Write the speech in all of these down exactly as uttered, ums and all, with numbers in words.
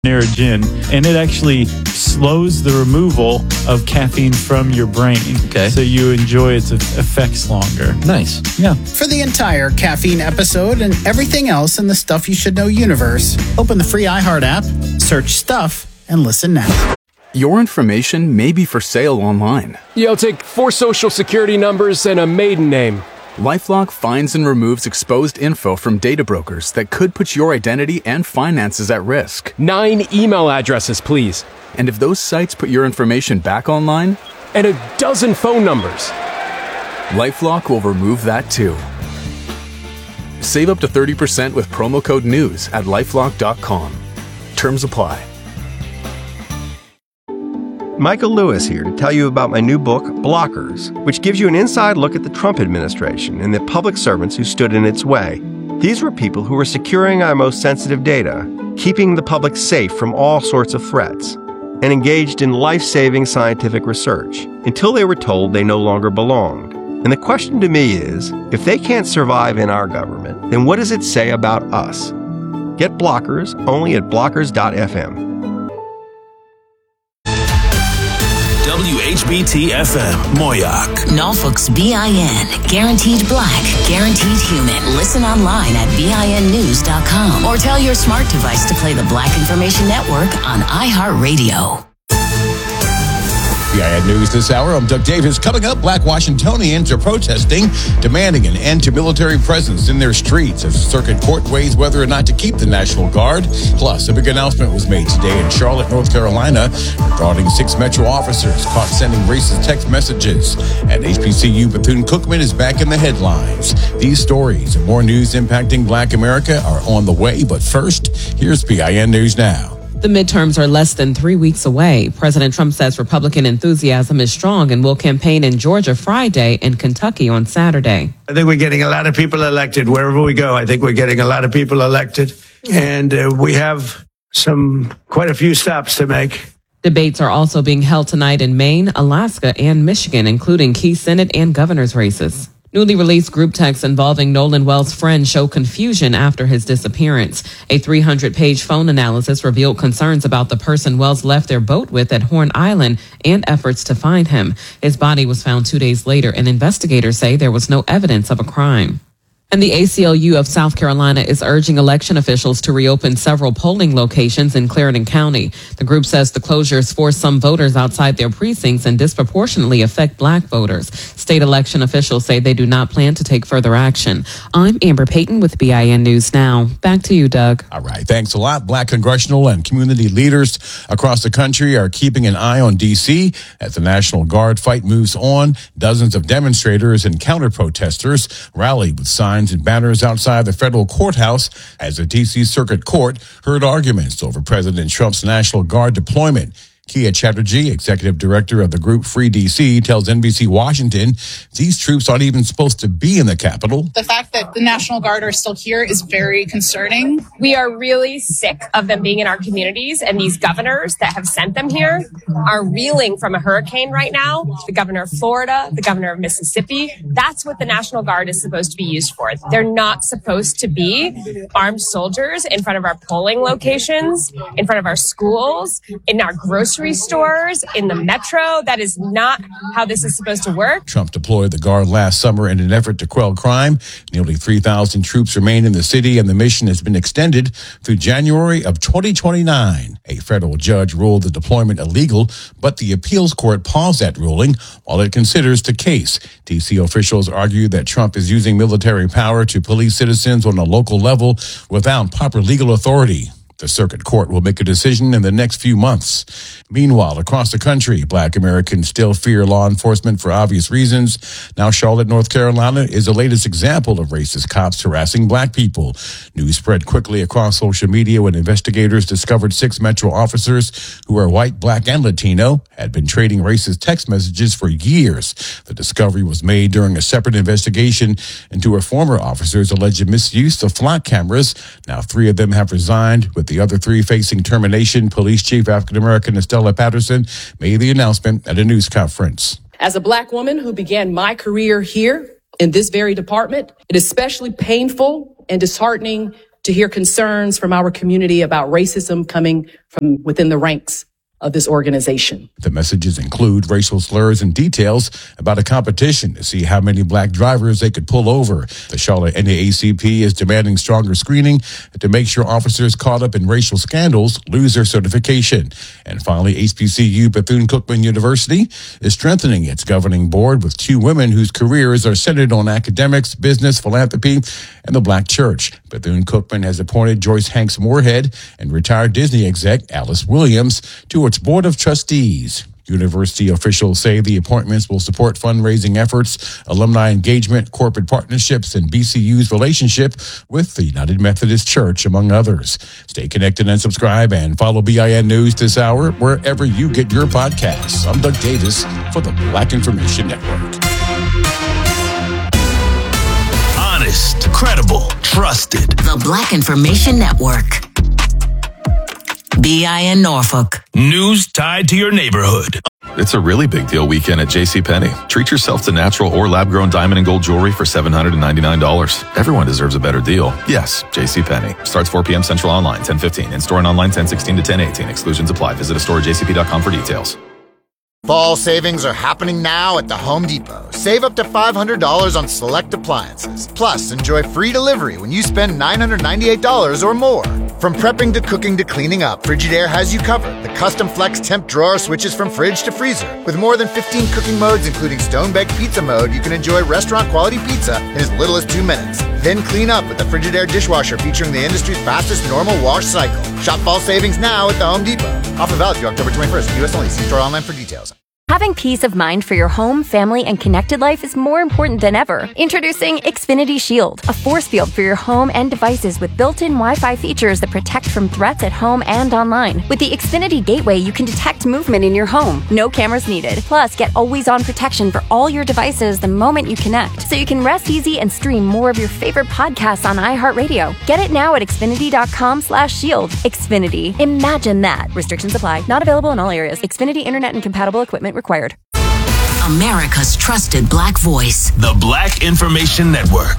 Narrogin, and it actually slows the removal of caffeine from your brain. Okay. So you enjoy its effects longer. Nice. Yeah. For the entire caffeine episode and everything else in the Stuff You Should Know universe, open the free iHeart app, search Stuff, and listen now. Your information may be for sale online. Yeah, I'll take four social security numbers and a maiden name. LifeLock finds and removes exposed info from data brokers that could put your identity and finances at risk. Nine email addresses, please. And if those sites put your information back online, and a dozen phone numbers, LifeLock will remove that too. Save up to thirty percent with promo code NEWS at lifelock dot com. Terms apply. Michael Lewis here to tell you about my new book, Blockers, which gives you an inside look at the Trump administration and the public servants who stood in its way. These were people who were securing our most sensitive data, keeping the public safe from all sorts of threats, and engaged in life-saving scientific research until they were told they no longer belonged. And the question to me is, if they can't survive in our government, then what does it say about us? Get Blockers only at blockers dot f m. W H B T F M, Moyoc. Norfolk's B I N. Guaranteed black, guaranteed human. Listen online at B I N news dot com or tell your smart device to play the Black Information Network on iHeartRadio. B I N News this hour. I'm Doug Davis. Coming up, Black Washingtonians are protesting, demanding an end to military presence in their streets as the circuit court weighs whether or not to keep the National Guard. Plus, a big announcement was made today in Charlotte, North Carolina, regarding six Metro officers caught sending racist text messages. And H B C U Bethune-Cookman is back in the headlines. These stories and more news impacting Black America are on the way. But first, here's B I N News Now. The midterms are less than three weeks away. President Trump says Republican enthusiasm is strong and will campaign in Georgia Friday and Kentucky on Saturday. I think we're getting a lot of people elected wherever we go. I think we're getting a lot of people elected, and uh, we have some quite a few stops to make. Debates are also being held tonight in Maine, Alaska, and Michigan, including key Senate and governor's races. Newly released group texts involving Nolan Wells' friend show confusion after his disappearance. A three hundred page phone analysis revealed concerns about the person Wells left their boat with at Horn Island and efforts to find him. His body was found two days later, and investigators say there was no evidence of a crime. And the A C L U of South Carolina is urging election officials to reopen several polling locations in Clarendon County. The group says the closures force some voters outside their precincts and disproportionately affect black voters. State election officials say they do not plan to take further action. I'm Amber Payton with B I N News Now. Back to you, Doug. All right. Thanks a lot. Black congressional and community leaders across the country are keeping an eye on D C as the National Guard fight moves on. Dozens of demonstrators and counter-protesters rallied with signs and banners outside the federal courthouse as the D C Circuit Court heard arguments over President Trump's National Guard deployment. Kia Chatterjee, executive director of the group Free D C, tells N B C Washington these troops aren't even supposed to be in the Capitol. The fact that the National Guard are still here is very concerning. We are really sick of them being in our communities, and these governors that have sent them here are reeling from a hurricane right now. The governor of Florida, the governor of Mississippi. That's what the National Guard is supposed to be used for. They're not supposed to be armed soldiers in front of our polling locations, in front of our schools, in our grocery stores, in the metro. That is not how this is supposed to work. Trump deployed the Guard last summer in an effort to quell crime. Nearly three thousand troops remain in the city, and the mission has been extended through January of twenty twenty-nine. A federal judge ruled the deployment illegal, but the appeals court paused that ruling while it considers the case. D C officials argue that Trump is using military power to police citizens on a local level without proper legal authority. The circuit court will make a decision in the next few months. Meanwhile, across the country, black Americans still fear law enforcement for obvious reasons. Now, Charlotte, North Carolina is the latest example of racist cops harassing black people. News spread quickly across social media when investigators discovered six Metro officers who are white, black, and Latino had been trading racist text messages for years. The discovery was made during a separate investigation into a former officer's alleged misuse of flock cameras. Now, three of them have resigned, with the other three facing termination. Police Chief African-American Estella Patterson made the announcement at a news conference. As a black woman who began my career here in this very department, it is especially painful and disheartening to hear concerns from our community about racism coming from within the ranks of this organization. The messages include racial slurs and details about a competition to see how many black drivers they could pull over. The Charlotte N double A C P is demanding stronger screening to make sure officers caught up in racial scandals lose their certification. And finally, H B C U Bethune-Cookman University is strengthening its governing board with two women whose careers are centered on academics, business, philanthropy, and the black church. Bethune-Cookman has appointed Joyce Hanks Moorhead and retired Disney exec Alice Williams to its board of trustees. University officials say the appointments will support fundraising efforts, alumni engagement, corporate partnerships, and B C U's relationship with the United Methodist Church, among others. Stay connected and subscribe and follow B I N News this hour wherever you get your podcasts. I'm Doug Davis for the Black Information Network. Honest, credible, trusted. The Black Information Network. B I N Norfolk. News tied to your neighborhood. It's a really big deal weekend at JCPenney. Treat yourself to natural or lab-grown diamond and gold jewelry for seven hundred ninety-nine dollars. Everyone deserves a better deal. Yes, JCPenney. Starts four p.m. Central online, ten fifteen. In-store and online, ten sixteen to ten eighteen. Exclusions apply. Visit a store at j c p dot com for details. Fall savings are happening now at the Home Depot. Save up to five hundred dollars on select appliances. Plus, enjoy free delivery when you spend nine hundred ninety-eight dollars or more. From prepping to cooking to cleaning up, Frigidaire has you covered. The custom flex temp drawer switches from fridge to freezer. With more than fifteen cooking modes, including stone-baked pizza mode, you can enjoy restaurant-quality pizza in as little as two minutes. Then clean up with the Frigidaire dishwasher featuring the industry's fastest normal wash cycle. Shop fall savings now at the Home Depot. Offer valid through October twenty-first. U S only. See store online for details. Having peace of mind for your home, family, and connected life is more important than ever. Introducing Xfinity Shield, a force field for your home and devices with built-in Wi-Fi features that protect from threats at home and online. With the Xfinity Gateway, you can detect movement in your home. No cameras needed. Plus, get always-on protection for all your devices the moment you connect, so you can rest easy and stream more of your favorite podcasts on iHeartRadio. Get it now at xfinity.com slash shield. Xfinity. Imagine that. Restrictions apply. Not available in all areas. Xfinity Internet and compatible equipment required. America's trusted black voice. The Black Information Network.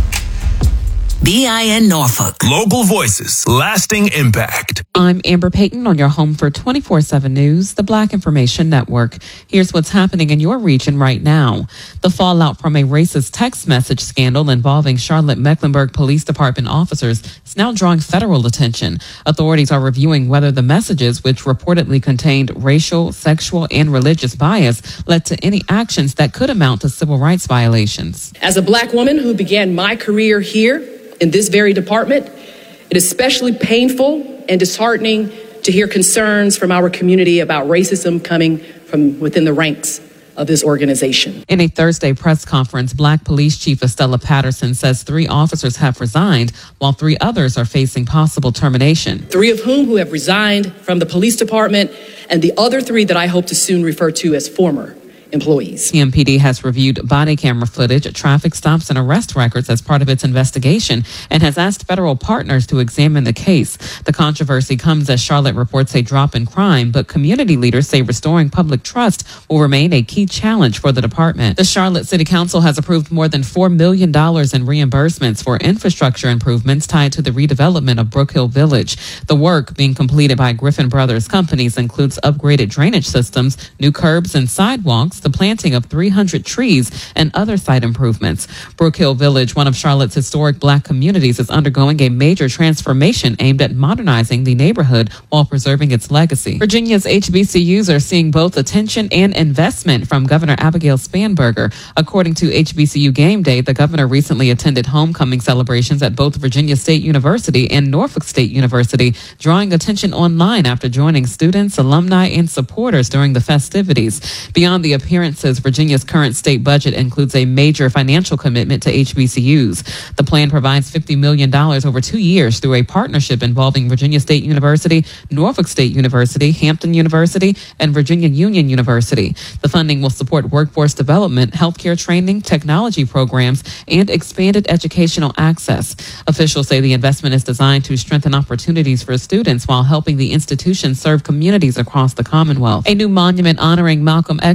B I N Norfolk. Local voices, lasting impact. I'm Amber Payton on your home for twenty-four seven News, the Black Information Network. Here's what's happening in your region right now. The fallout from a racist text message scandal involving Charlotte-Mecklenburg Police Department officers is now drawing federal attention. Authorities are reviewing whether the messages, which reportedly contained racial, sexual, and religious bias, led to any actions that could amount to civil rights violations. As a black woman who began my career here in this very department, it is especially painful and disheartening to hear concerns from our community about racism coming from within the ranks of this organization. In a Thursday press conference, Black Police Chief Estella Patterson says three officers have resigned, while three others are facing possible termination. Three of whom who have resigned from the police department, and the other three that I hope to soon refer to as former employees. C M P D has reviewed body camera footage, traffic stops, and arrest records as part of its investigation and has asked federal partners to examine the case. The controversy comes as Charlotte reports a drop in crime, but community leaders say restoring public trust will remain a key challenge for the department. The Charlotte City Council has approved more than four million dollars in reimbursements for infrastructure improvements tied to the redevelopment of Brook Hill Village. The work being completed by Griffin Brothers Companies includes upgraded drainage systems, new curbs and sidewalks, the planting of three hundred trees, and other site improvements. Brook Hill Village, one of Charlotte's historic black communities, is undergoing a major transformation aimed at modernizing the neighborhood while preserving its legacy. Virginia's H B C Us are seeing both attention and investment from Governor Abigail Spanberger. According to H B C U Game Day, the governor recently attended homecoming celebrations at both Virginia State University and Norfolk State University, drawing attention online after joining students, alumni, and supporters during the festivities. Beyond the appearances, Virginia's current state budget includes a major financial commitment to H B C Us. The plan provides fifty million dollars over two years through a partnership involving Virginia State University, Norfolk State University, Hampton University, and Virginia Union University. The funding will support workforce development, healthcare training, technology programs, and expanded educational access. Officials say the investment is designed to strengthen opportunities for students while helping the institution serve communities across the Commonwealth. A new monument honoring Malcolm X has been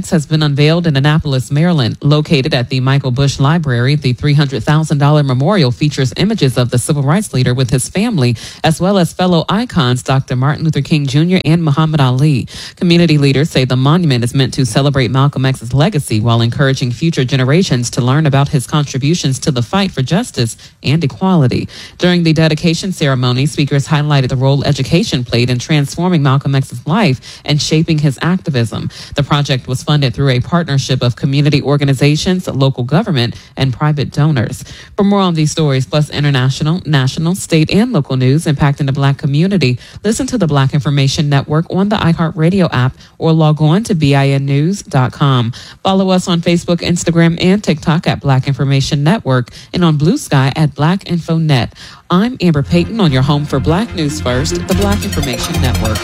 unveiled in Annapolis, Maryland. Located at the Michael Bush Library, the three hundred thousand dollars memorial features images of the civil rights leader with his family, as well as fellow icons Doctor Martin Luther King Junior and Muhammad Ali. Community leaders say the monument is meant to celebrate Malcolm X's legacy while encouraging future generations to learn about his contributions to the fight for justice and equality. During the dedication ceremony, speakers highlighted the role education played in transforming Malcolm X's life and shaping his activism. The project was funded through a partnership of community organizations, local government, and private donors. For more on these stories, plus international, national, state, and local news impacting the Black community, listen to the Black Information Network on the iHeartRadio app or log on to B I N news dot com. Follow us on Facebook, Instagram, and TikTok at Black Information Network and on Blue Sky at Black Info Net. I'm Amber Payton on your home for Black News First, the Black Information Network.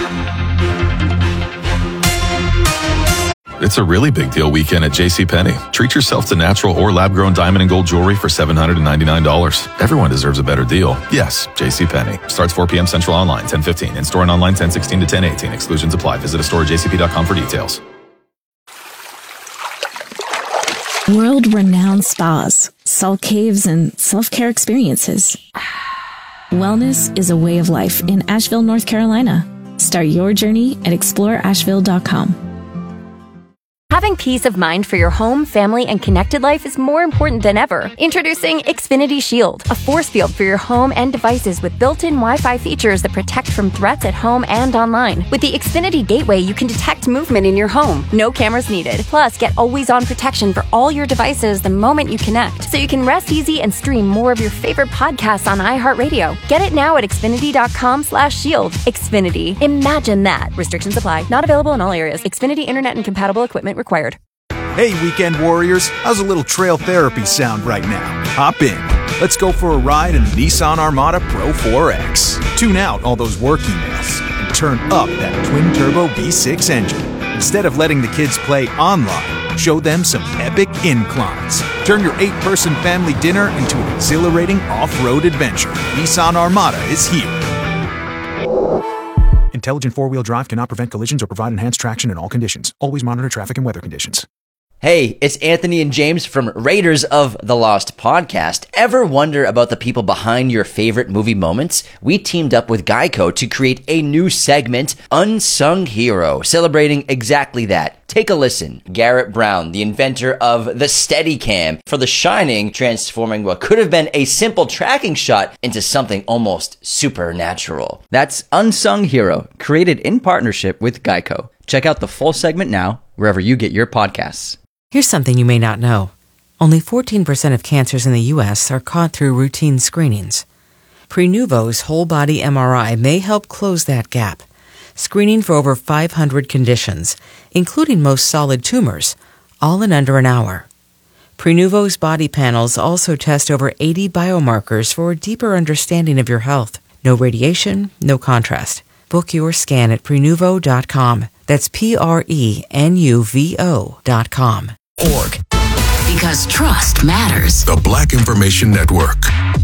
It's a really big deal weekend at JCPenney. Treat yourself to natural or lab-grown diamond and gold jewelry for seven hundred ninety-nine dollars. Everyone deserves a better deal. Yes, JCPenney. Starts four p.m. Central online, ten fifteen. In-store and online, ten sixteen to ten eighteen. Exclusions apply. Visit a store at j c p dot com for details. World-renowned spas, salt caves, and self-care experiences. Wellness is a way of life in Asheville, North Carolina. Start your journey at explore asheville dot com. Having peace of mind for your home, family, and connected life is more important than ever. Introducing Xfinity Shield, a force field for your home and devices with built-in Wi-Fi features that protect from threats at home and online. With the Xfinity Gateway, you can detect movement in your home. No cameras needed. Plus, get always-on protection for all your devices the moment you connect, so you can rest easy and stream more of your favorite podcasts on iHeartRadio. Get it now at xfinity dot com slash shield. Xfinity. Imagine that. Restrictions apply. Not available in all areas. Xfinity Internet and compatible equipment required. Hey, weekend warriors, how's a little trail therapy sound right now? Hop in. Let's go for a ride in the Nissan Armada Pro four X. Tune out all those work emails and turn up that twin-turbo V six engine. Instead of letting the kids play online, show them some epic inclines. Turn your eight-person family dinner into an exhilarating off-road adventure. Nissan Armada is here. Intelligent four-wheel drive cannot prevent collisions or provide enhanced traction in all conditions. Always monitor traffic and weather conditions. Hey, it's Anthony and James from Raiders of the Lost podcast. Ever wonder about the people behind your favorite movie moments? We teamed up with Geico to create a new segment, Unsung Hero, celebrating exactly that. Take a listen. Garrett Brown, the inventor of the Steadicam for The Shining, transforming what could have been a simple tracking shot into something almost supernatural. That's Unsung Hero, created in partnership with Geico. Check out the full segment now, wherever you get your podcasts. Here's something you may not know. Only fourteen percent of cancers in the U S are caught through routine screenings. Prenuvo's whole-body M R I may help close that gap, screening for over five hundred conditions, including most solid tumors, all in under an hour. Prenuvo's body panels also test over eighty biomarkers for a deeper understanding of your health. No radiation, no contrast. Book your scan at prenuvo dot com. That's P R E N U V O dot com. Org. Because trust matters. The Black Information Network.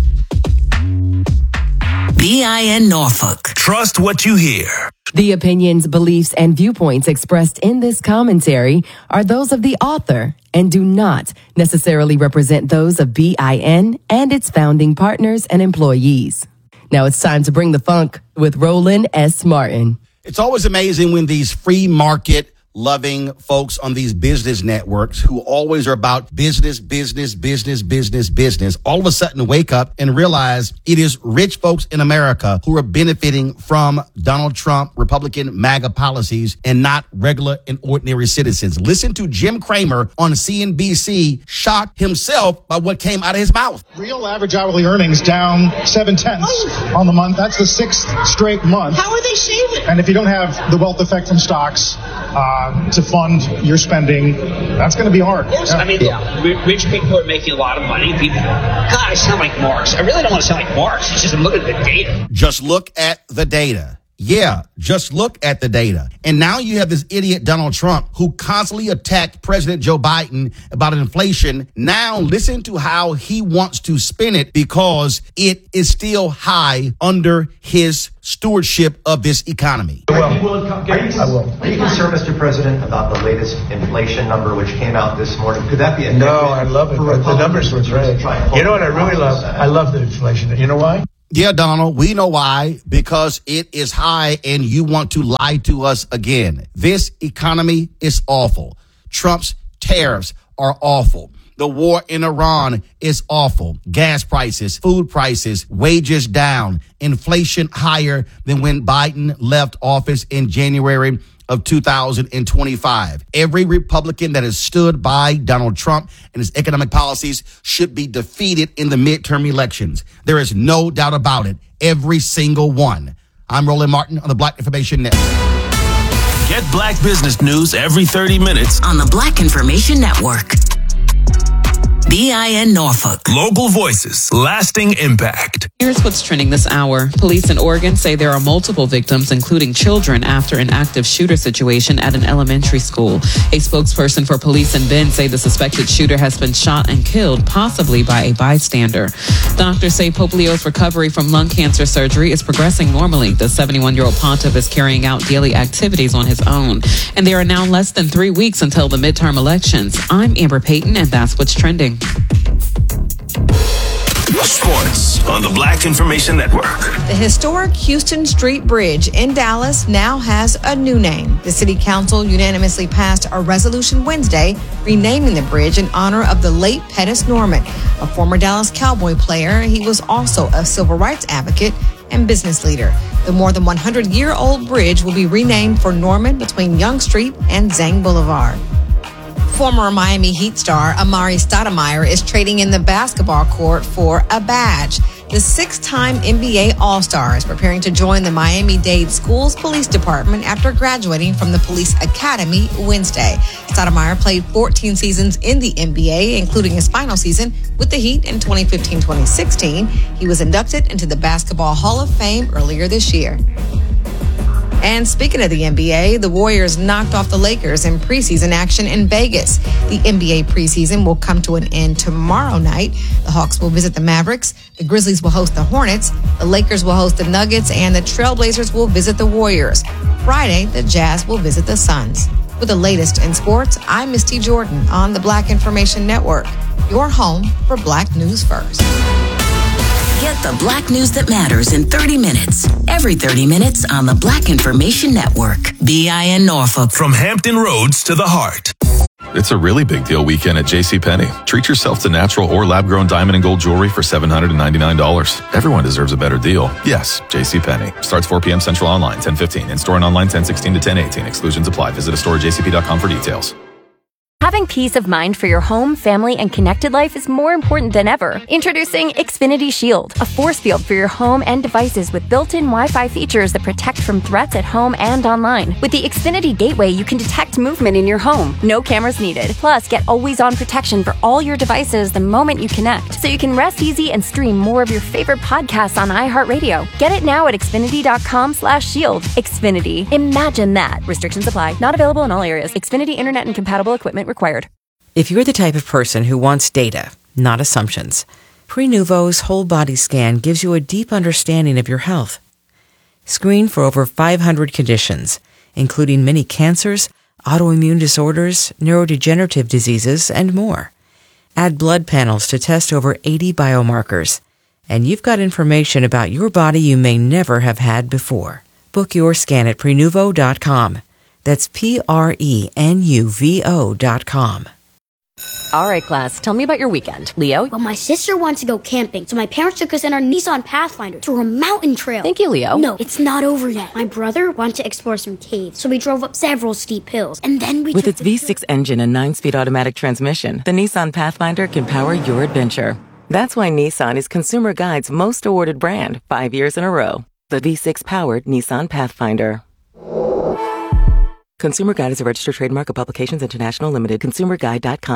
B I N Norfolk. Trust what you hear. The opinions, beliefs, and viewpoints expressed in this commentary are those of the author and do not necessarily represent those of B I N and its founding partners and employees. Now it's time to bring the funk with Roland S. Martin. It's always amazing when these free market loving folks on these business networks who always are about business, business, business, business, business, all of a sudden wake up and realize it is rich folks in America who are benefiting from Donald Trump, Republican MAGA policies and not regular and ordinary citizens. Listen to Jim Cramer on C N B C shocked himself by what came out of his mouth. Real average hourly earnings down seven tenths on the month. That's the sixth straight month. How are they shaving? And if you don't have the wealth effect from stocks, uh, to fund your spending, that's going to be hard. Yes, yeah. I mean, yeah. Rich people are making a lot of money. People, God, I sound like Marx. I really don't want to sound like Marx. It's just look at the data. Just look at the data. Yeah, just look at the data. And now you have this idiot Donald Trump who constantly attacked President Joe Biden about inflation. Now listen to how he wants to spin it because it is still high under his stewardship of this economy. I will. Are you, I will. Are you concerned, Mister President, about the latest inflation number which came out this morning? Could that be a No, I love it. The numbers were great. You know what I really love? I love the inflation. You know why? Yeah, Donald, we know why. Because it is high and you want to lie to us again. This economy is awful. Trump's tariffs are awful. The war in Iran is awful. Gas prices, food prices, wages down, inflation higher than when Biden left office in January of two thousand twenty-five. Every Republican that has stood by Donald Trump and his economic policies should be defeated in the midterm elections. There is no doubt about it. Every single one. I'm Roland Martin on the Black Information Network. Get Black business news every thirty minutes on the Black Information Network. B I N Norfolk. Local voices, lasting impact. Here's what's trending this hour. Police in Oregon say there are multiple victims, including children, after an active shooter situation at an elementary school. A spokesperson for police in Bend say the suspected shooter has been shot and killed, possibly by a bystander. Doctors say Pope Leo's recovery from lung cancer surgery is progressing normally. The seventy-one-year-old pontiff is carrying out daily activities on his own. And there are now less than three weeks until the midterm elections. I'm Amber Payton, and that's what's trending. Sports on the Black Information Network. The historic Houston Street Bridge in Dallas now has a new name. The city council unanimously passed a resolution Wednesday renaming the bridge in honor of the late Pettis Norman, a former Dallas Cowboy player. He was also a civil rights advocate and business leader. The more than one hundred-year-old bridge will be renamed for Norman between Young Street and Zang Boulevard. Former Miami Heat star Amari Stoudemire is trading in the basketball court for a badge. The six-time N B A All-Star is preparing to join the Miami-Dade Schools Police Department after graduating from the Police Academy Wednesday. Stoudemire played fourteen seasons in the N B A, including his final season with the Heat in twenty fifteen twenty sixteen. He was inducted into the Basketball Hall of Fame earlier this year. And speaking of the N B A, the Warriors knocked off the Lakers in preseason action in Vegas. The N B A preseason will come to an end tomorrow night. The Hawks will visit the Mavericks, the Grizzlies will host the Hornets, the Lakers will host the Nuggets, and the Trailblazers will visit the Warriors. Friday, the Jazz will visit the Suns. With the latest in sports, I'm Misty Jordan on the Black Information Network, your home for Black News First. Get the Black news that matters in thirty minutes. Every thirty minutes on the Black Information Network. B I N Norfolk. From Hampton Roads to the heart. It's a really big deal weekend at JCPenney. Treat yourself to natural or lab-grown diamond and gold jewelry for seven hundred ninety-nine dollars. Everyone deserves a better deal. Yes, JCPenney. Starts four p.m. Central online, ten fifteen. In-store and online, ten sixteen to ten eighteen. Exclusions apply. Visit a store at j c p dot com for details. Having peace of mind for your home, family, and connected life is more important than ever. Introducing Xfinity Shield, a force field for your home and devices with built-in Wi-Fi features that protect from threats at home and online. With the Xfinity Gateway, you can detect movement in your home. No cameras needed. Plus, get always-on protection for all your devices the moment you connect, so you can rest easy and stream more of your favorite podcasts on iHeartRadio. Get it now at xfinity.com slash shield. Xfinity. Imagine that. Restrictions apply. Not available in all areas. Xfinity Internet and compatible equipment required. If you're the type of person who wants data, not assumptions, Prenuvo's whole body scan gives you a deep understanding of your health. Screen for over five hundred conditions, including many cancers, autoimmune disorders, neurodegenerative diseases, and more. Add blood panels to test over eighty biomarkers, and you've got information about your body you may never have had before. Book your scan at Prenuvo dot com. That's P R E N U V O dot com. All right, class, tell me about your weekend. Leo? Well, my sister wants to go camping, so my parents took us in our Nissan Pathfinder to a mountain trail. Thank you, Leo. No, it's not over yet. My brother wanted to explore some caves, so we drove up several steep hills, and then we With took its V six engine and nine-speed automatic transmission, the Nissan Pathfinder can power your adventure. That's why Nissan is Consumer Guide's most awarded brand five years in a row. The V six-powered Nissan Pathfinder. Consumer Guide is a registered trademark of Publications International Limited. consumer guide dot com.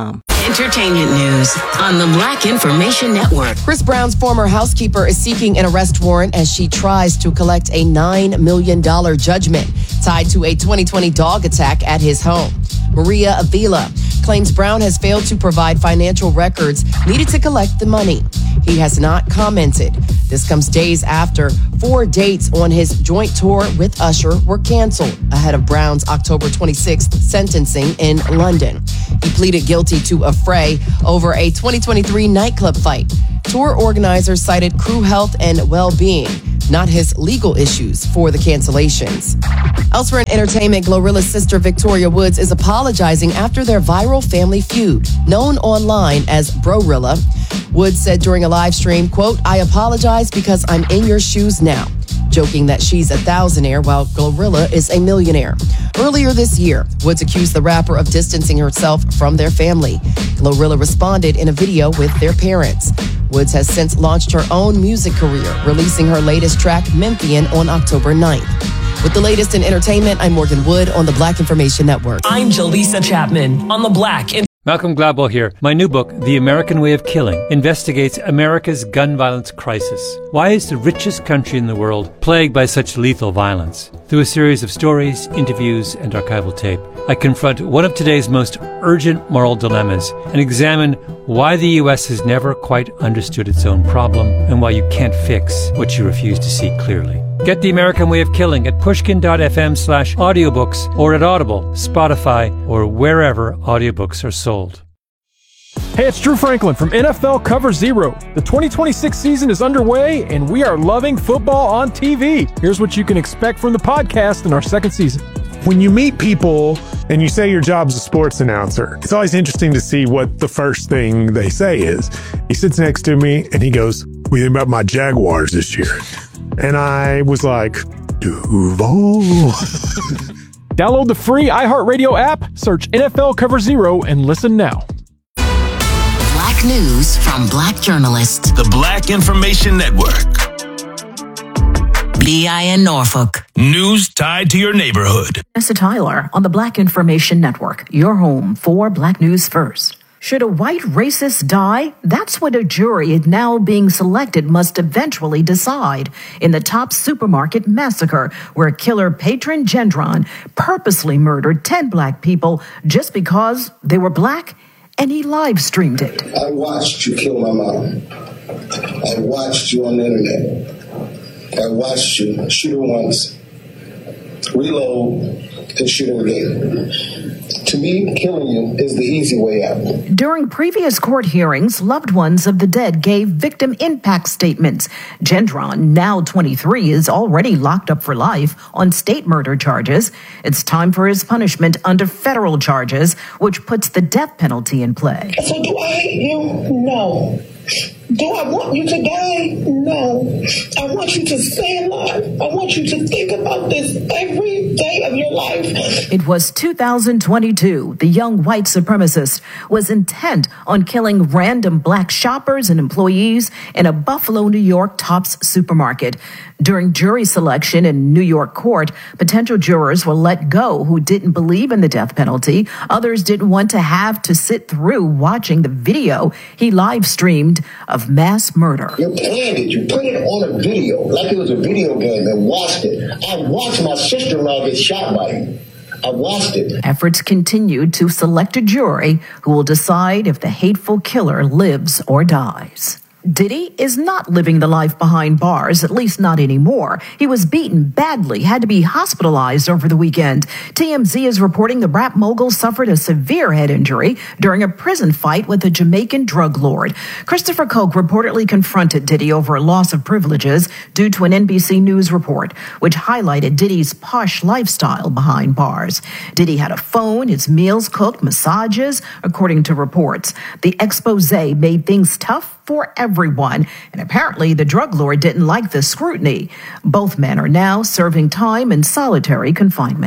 Entertainment news on the Black Information Network. Chris Brown's former housekeeper is seeking an arrest warrant as she tries to collect a nine million dollars judgment tied to a twenty twenty dog attack at his home. Maria Avila claims Brown has failed to provide financial records needed to collect the money. He has not commented. This comes days after four dates on his joint tour with Usher were canceled ahead of Brown's October twenty-sixth sentencing in London. He pleaded guilty to a fray over a twenty twenty-three nightclub fight. Tour organizers cited crew health and well-being, not his legal issues for the cancellations. Elsewhere in entertainment, Glorilla's sister Victoria Woods is apologizing after their viral family feud, known online as Brorilla. Woods said during a live stream, quote, "I apologize because I'm in your shoes now," joking that she's a thousandaire while Glorilla is a millionaire. Earlier this year, Woods accused the rapper of distancing herself from their family. Glorilla responded in a video with their parents. Woods has since launched her own music career, releasing her latest track, Memphian, on October ninth. With the latest in entertainment, I'm Morgan Wood on the Black Information Network. I'm Jaleesa Chapman on the Black Information. Malcolm Gladwell here. My new book, The American Way of Killing, investigates America's gun violence crisis. Why is the richest country in the world plagued by such lethal violence? Through a series of stories, interviews, and archival tape, I confront one of today's most urgent moral dilemmas and examine why the U S has never quite understood its own problem and why you can't fix what you refuse to see clearly. Get The American Way of Killing at pushkin.fm slash audiobooks or at Audible, Spotify, or wherever audiobooks are sold. Hey, it's Drew Franklin from N F L Cover Zero. The twenty twenty-six season is underway, and we are loving football on T V. Here's what you can expect from the podcast in our second season. When you meet people and you say your job's a sports announcer, it's always interesting to see what the first thing they say is. He sits next to me and he goes, "What do you think about my Jaguars this year?" And I was like, Duval. Download the free iHeartRadio app, search N F L Cover Zero, and listen now. Black news from Black journalists. The Black Information Network. B I N Norfolk. News tied to your neighborhood. Vanessa Tyler on the Black Information Network, your home for Black News First. Should a white racist die? That's what a jury now being selected must eventually decide. In the Tops Supermarket massacre, where killer Patron Gendron purposely murdered ten black people just because they were black, and he live streamed it. I watched you kill my mom. I watched you on the internet. I watched you shoot her once, reload, and shoot her again. To me, killing you is the easy way out. During previous court hearings, loved ones of the dead gave victim impact statements. Gendron, now twenty-three, is already locked up for life on state murder charges. It's time for his punishment under federal charges, which puts the death penalty in play. So do I hate you? No. Do I want you to die? No. I want you to stay alive. I want you to think about this every day of your life. It was two thousand twenty-two. The young white supremacist was intent on killing random black shoppers and employees in a Buffalo, New York Tops supermarket. During jury selection in New York court, potential jurors were let go who didn't believe in the death penalty. Others didn't want to have to sit through watching the video he live streamed of mass murder. You planned it. You put it on a video like it was a video game and watched it. I watched my sister-in-law get shot by you. I watched it. Efforts continue to select a jury who will decide if the hateful killer lives or dies. Diddy is not living the life behind bars, at least not anymore. He was beaten badly, had to be hospitalized over the weekend. T M Z is reporting the rap mogul suffered a severe head injury during a prison fight with a Jamaican drug lord. Christopher Koch reportedly confronted Diddy over a loss of privileges due to an N B C News report, which highlighted Diddy's posh lifestyle behind bars. Diddy had a phone, his meals cooked, massages, according to reports. The expose made things tough for everyone, and apparently the drug lord didn't like the scrutiny. Both men are now serving time in solitary confinement. Moving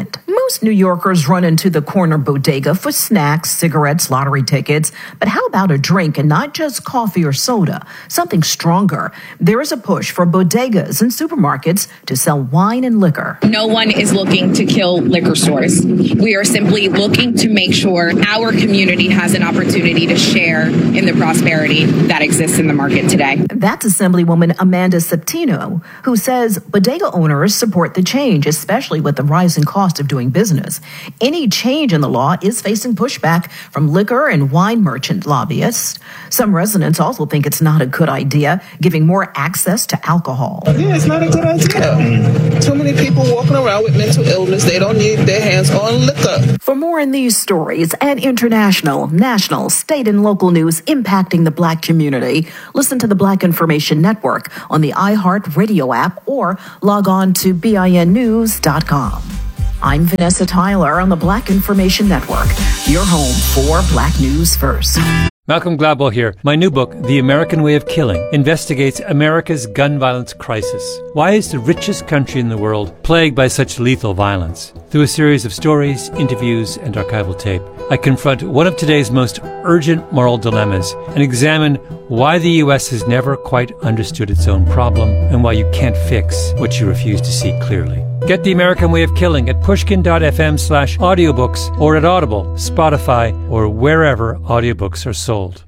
Most New Yorkers run into the corner bodega for snacks, cigarettes, lottery tickets. But how about a drink, and not just coffee or soda, something stronger? There is a push for bodegas and supermarkets to sell wine and liquor. No one is looking to kill liquor stores. We are simply looking to make sure our community has an opportunity to share in the prosperity that exists in the market today. That's Assemblywoman Amanda Septino, who says bodega owners support the change, especially with the rising cost of doing business. Any change in the law is facing pushback from liquor and wine merchant lobbyists. Some residents also think it's not a good idea, giving more access to alcohol. Yeah, it's not a good idea. Too many people walking around with mental illness. They don't need their hands on liquor. For more in these stories and international, national, state, and local news impacting the Black community, listen to the Black Information Network on the iHeart Radio app or log on to B I N news dot com. I'm Vanessa Tyler on the Black Information Network, your home for Black News First. Malcolm Gladwell here. My new book, The American Way of Killing, investigates America's gun violence crisis. Why is the richest country in the world plagued by such lethal violence? Through a series of stories, interviews, and archival tape, I confront one of today's most urgent moral dilemmas and examine why the U S has never quite understood its own problem and why you can't fix what you refuse to see clearly. Get The American Way of Killing at pushkin.fm slash audiobooks or at Audible, Spotify, or wherever audiobooks are sold.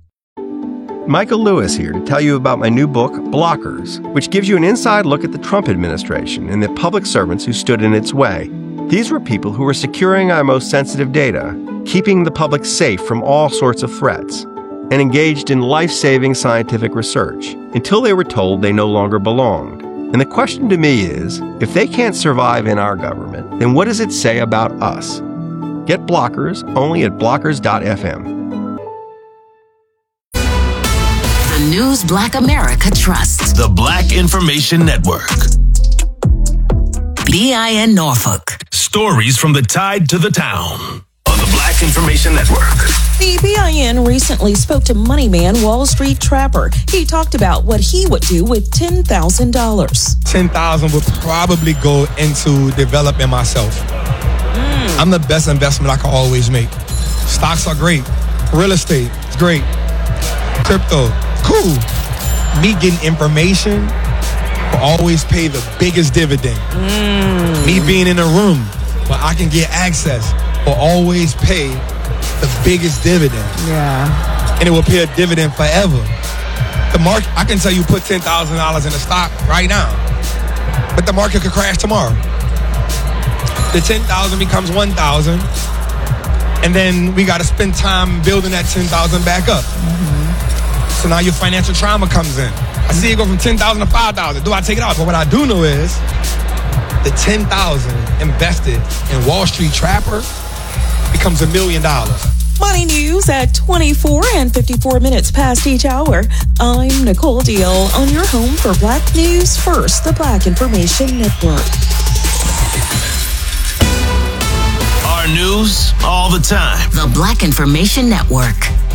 Michael Lewis here to tell you about my new book, Blockers, which gives you an inside look at the Trump administration and the public servants who stood in its way. These were people who were securing our most sensitive data, keeping the public safe from all sorts of threats, and engaged in life-saving scientific research until they were told they no longer belonged. And the question to me is, if they can't survive in our government, then what does it say about us? Get Blockers only at blockers dot f m. The news Black America trusts. The Black Information Network. B I N Norfolk. Stories from the tide to the town. On the Black Information Network. The B I N recently spoke to money man Wall Street Trapper. He talked about what he would do with ten thousand dollars. ten thousand dollars would probably go into developing myself. Mm. I'm the best investment I can always make. Stocks are great. Real estate is great. Crypto, cool. Me getting information will always pay the biggest dividend. Mm. Me being in a room where I can get access will always pay the biggest dividend. Yeah. And it will pay a dividend forever. The market, I can tell you put ten thousand dollars in a stock right now, but the market could crash tomorrow. The ten thousand becomes one thousand, and then we got to spend time building that ten thousand back up. Mm-hmm. So now your financial trauma comes in. I see it go from ten thousand to five thousand. Do I take it out? But what I do know is the ten thousand invested in Wall Street Trapper becomes a million dollars. Money news at twenty-four and fifty-four minutes past each hour. I'm Nicole Deal on your home for Black News First, the Black Information Network. Our news all the time. The Black Information Network.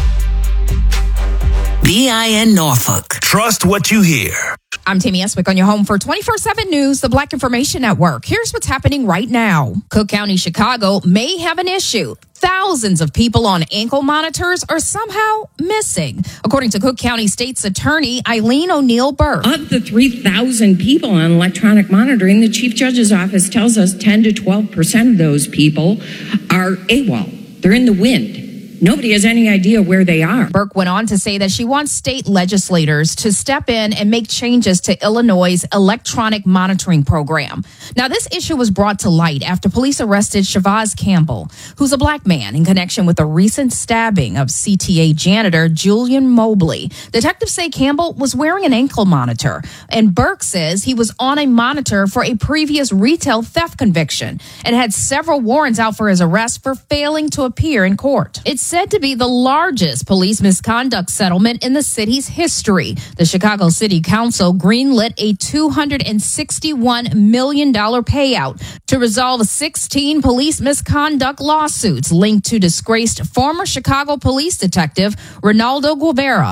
B I N Norfolk. Trust what you hear. I'm Tammy Eswick on your home for twenty-four seven News, the Black Information Network. Here's what's happening right now. Cook County, Chicago may have an issue. Thousands of people on ankle monitors are somehow missing, according to Cook County State's Attorney Eileen O'Neill Burke. Of the three thousand people on electronic monitoring, the Chief Judge's Office tells us ten to twelve percent of those people are AWOL. They're in the wind. Nobody has any idea where they are. Burke went on to say that she wants state legislators to step in and make changes to Illinois' electronic monitoring program. Now, this issue was brought to light after police arrested Shavaz Campbell, who's a black man, in connection with a recent stabbing of C T A janitor Julian Mobley. Detectives say Campbell was wearing an ankle monitor, and Burke says he was on a monitor for a previous retail theft conviction and had several warrants out for his arrest for failing to appear in court. It's said to be the largest police misconduct settlement in the city's history. The Chicago City Council greenlit a two hundred sixty-one million dollars payout to resolve sixteen police misconduct lawsuits linked to disgraced former Chicago police detective Ronaldo Guevara.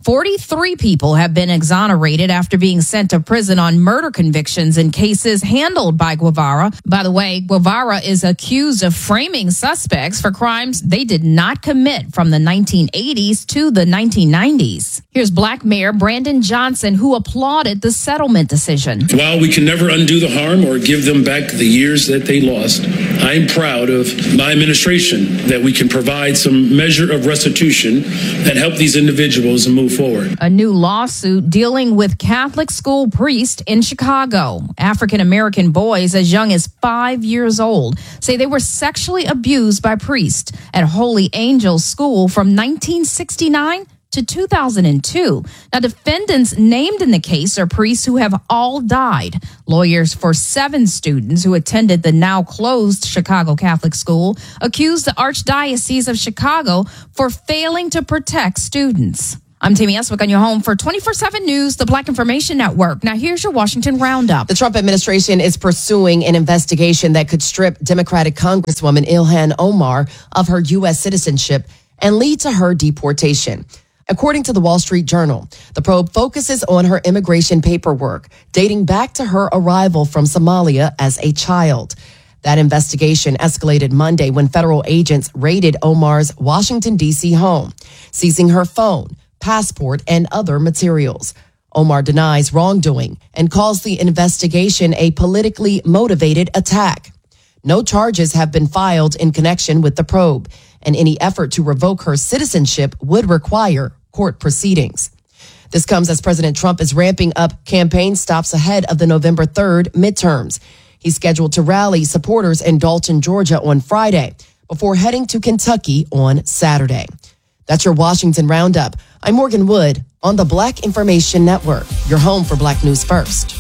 forty-three people have been exonerated after being sent to prison on murder convictions in cases handled by Guevara. By the way, Guevara is accused of framing suspects for crimes they did not commit from the nineteen eighties to the nineteen nineties. Here's Black Mayor Brandon Johnson, who applauded the settlement decision. While we can never undo the harm or give them back the years that they lost, I'm proud of my administration that we can provide some measure of restitution that help these individuals move forward. A new lawsuit dealing with Catholic school priests in Chicago. African-American boys as young as five years old say they were sexually abused by priests at Holy Angels School from nineteen sixty-nine to two thousand two. Now, defendants named in the case are priests who have all died. Lawyers for seven students who attended the now closed Chicago Catholic School accused the Archdiocese of Chicago for failing to protect students. I'm Tammy Eswick on your home for twenty-four seven News, the Black Information Network. Now, here's your Washington Roundup. The Trump administration is pursuing an investigation that could strip Democratic Congresswoman Ilhan Omar of her U S citizenship and lead to her deportation. According to the Wall Street Journal, the probe focuses on her immigration paperwork dating back to her arrival from Somalia as a child. That investigation escalated Monday when federal agents raided Omar's Washington, D C home, seizing her phone, passport, and other materials. Omar denies wrongdoing and calls the investigation a politically motivated attack. No charges have been filed in connection with the probe, and any effort to revoke her citizenship would require court proceedings. This comes as President Trump is ramping up campaign stops ahead of the November third midterms. He's scheduled to rally supporters in Dalton, Georgia on Friday before heading to Kentucky on Saturday. That's your Washington Roundup. I'm Morgan Wood on the Black Information Network, your home for Black News First.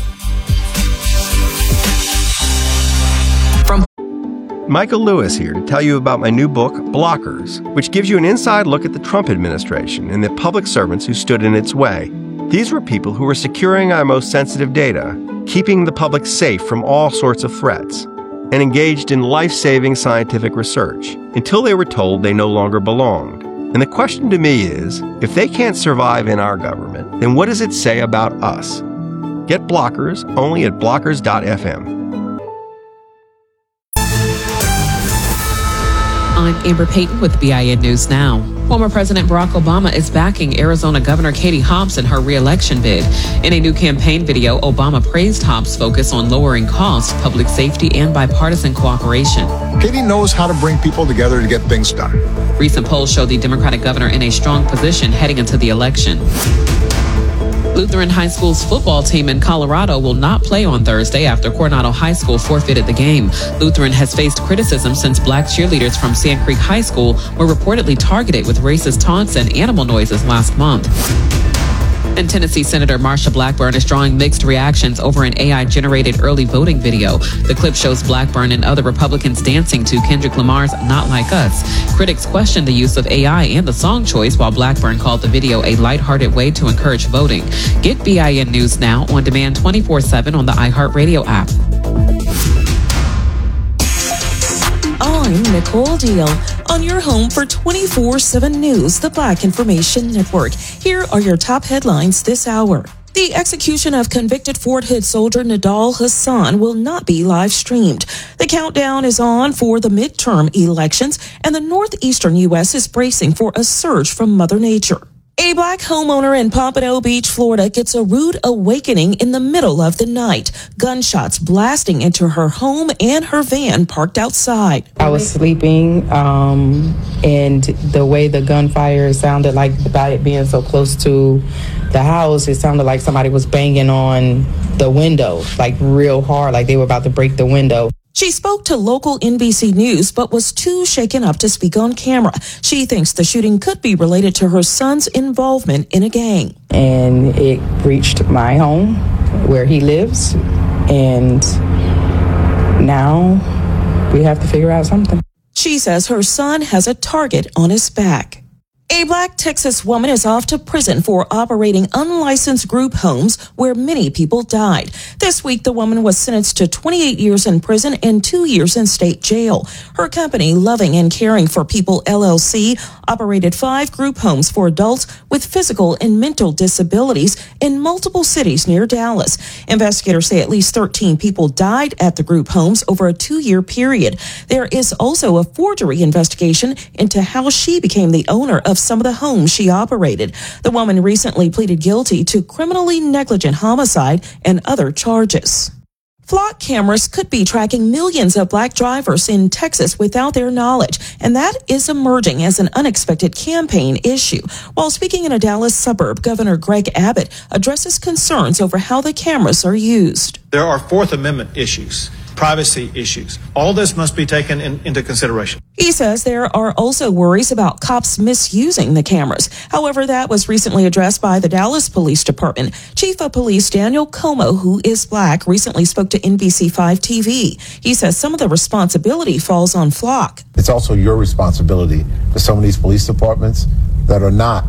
From Michael Lewis here to tell you about my new book, Blockers, which gives you an inside look at the Trump administration and the public servants who stood in its way. These were people who were securing our most sensitive data, keeping the public safe from all sorts of threats, and engaged in life-saving scientific research until they were told they no longer belonged. And the question to me is, if they can't survive in our government, then what does it say about us? Get Blockers only at blockers dot f m. I'm Amber Payton with B I N News Now. Former President Barack Obama is backing Arizona Governor Katie Hobbs in her re-election bid. In a new campaign video, Obama praised Hobbs' focus on lowering costs, public safety, and bipartisan cooperation. Katie knows how to bring people together to get things done. Recent polls show the Democratic governor in a strong position heading into the election. Lutheran High School's football team in Colorado will not play on Thursday after Coronado High School forfeited the game. Lutheran has faced criticism since black cheerleaders from Sand Creek High School were reportedly targeted with racist taunts and animal noises last month. And Tennessee Senator Marsha Blackburn is drawing mixed reactions over an A I-generated early voting video. The clip shows Blackburn and other Republicans dancing to Kendrick Lamar's Not Like Us. Critics questioned the use of A I and the song choice, while Blackburn called the video a lighthearted way to encourage voting. Get B I N News Now on demand twenty-four seven on the iHeartRadio app. I'm Nicole Deal on your home for twenty-four seven News, the Black Information Network. Here are your top headlines this hour. The execution of convicted Fort Hood soldier Nidal Hassan will not be live streamed. The countdown is on for the midterm elections, and the northeastern U S is bracing for a surge from Mother Nature. A black homeowner in Pompano Beach, Florida gets a rude awakening in the middle of the night. Gunshots blasting into her home and her van parked outside. I was sleeping, um, and the way the gunfire sounded, like by it being so close to the house, it sounded like somebody was banging on the window, like real hard, like they were about to break the window. She spoke to local N B C News, but was too shaken up to speak on camera. She thinks the shooting could be related to her son's involvement in a gang. And it reached my home where he lives, and now we have to figure out something. She says her son has a target on his back. A black Texas woman is off to prison for operating unlicensed group homes where many people died. This week, the woman was sentenced to twenty-eight years in prison and two years in state jail. Her company, Loving and Caring for People, L L C, operated five group homes for adults with physical and mental disabilities in multiple cities near Dallas. Investigators say at least thirteen people died at the group homes over a two-year period. There is also a forgery investigation into how she became the owner of some of the homes she operated. The woman recently pleaded guilty to criminally negligent homicide and other charges. Flock cameras could be tracking millions of black drivers in Texas without their knowledge, and that is emerging as an unexpected campaign issue. While speaking in a Dallas suburb, Governor Greg Abbott addresses concerns over how the cameras are used. There are Fourth Amendment issues, privacy issues. All this must be taken in, into consideration. He says there are also worries about cops misusing the cameras. However, that was recently addressed by the Dallas Police Department. Chief of Police Daniel Como, who is black, recently spoke to N B C five T V. He says some of the responsibility falls on Flock. It's also your responsibility for some of these police departments that are not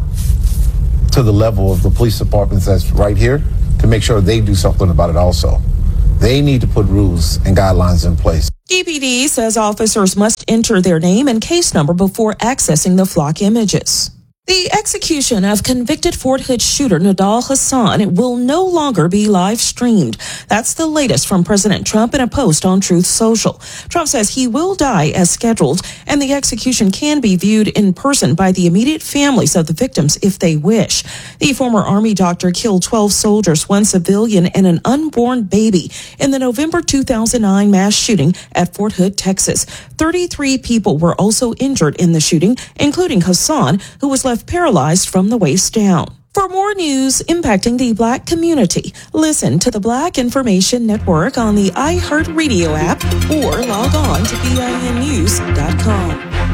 to the level of the police departments that's right here to make sure they do something about it also. They need to put rules and guidelines in place. D P D says officers must enter their name and case number before accessing the Flock images. The execution of convicted Fort Hood shooter Nidal Hassan will no longer be live streamed. That's the latest from President Trump in a post on Truth Social. Trump says he will die as scheduled, and the execution can be viewed in person by the immediate families of the victims if they wish. The former Army doctor killed twelve soldiers, one civilian, and an unborn baby in the November two thousand nine mass shooting at Fort Hood, Texas. thirty-three people were also injured in the shooting, including Hassan, who was left paralyzed from the waist down. For more news impacting the black community, listen to the Black Information Network on the iHeartRadio app or log on to B I N news dot com.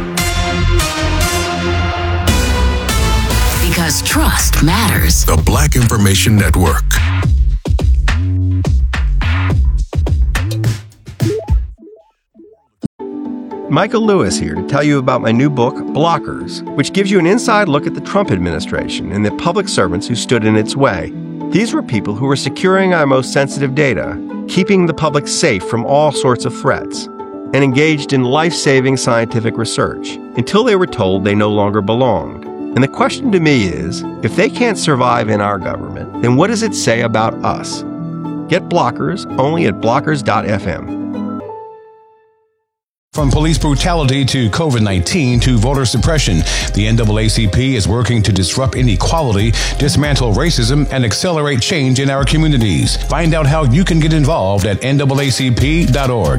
Because trust matters. The Black Information Network. Michael Lewis here to tell you about my new book, Blockers, which gives you an inside look at the Trump administration and the public servants who stood in its way. These were people who were securing our most sensitive data, keeping the public safe from all sorts of threats, and engaged in life-saving scientific research until they were told they no longer belonged. And the question to me is, if they can't survive in our government, then what does it say about us? Get Blockers only at blockers dot f m. From police brutality to COVID nineteen to voter suppression, the N double A C P is working to disrupt inequality, dismantle racism, and accelerate change in our communities. Find out how you can get involved at N double A C P dot org.